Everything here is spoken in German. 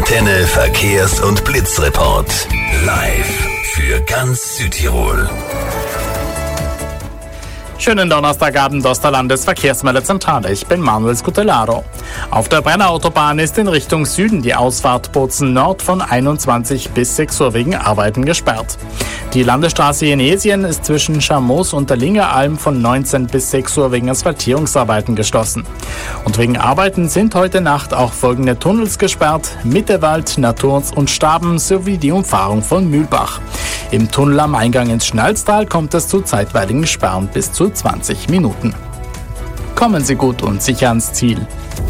Antenne Verkehrs- und Blitzreport. Live für ganz Südtirol. Schönen Donnerstagabend aus der Landesverkehrsmeldezentrale. Ich bin Manuel Scutellaro. Auf der Brenner Autobahn ist in Richtung Süden die Ausfahrt Bozen Nord von 21 bis 6 Uhr wegen Arbeiten gesperrt. Die Landesstraße Jenesien ist zwischen Schamoos und der Lingeralm von 19 bis 6 Uhr wegen Asphaltierungsarbeiten geschlossen. Und wegen Arbeiten sind heute Nacht auch folgende Tunnels gesperrt: Mittewald, Naturns und Staben sowie die Umfahrung von Mühlbach. Im Tunnel am Eingang ins Schnalztal kommt es zu zeitweiligen Sperren bis zu 20 Minuten. Kommen Sie gut und sicher ans Ziel.